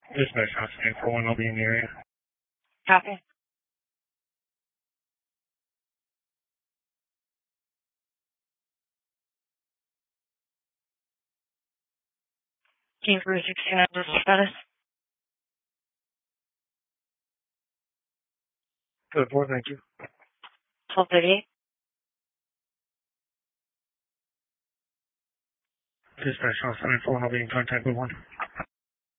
Dispatch house 941 will be in the area. Copy. Team Crew 69, what's the status? Good, 4, thank you. 1238. Dispatch house 941 will be in contact with 1.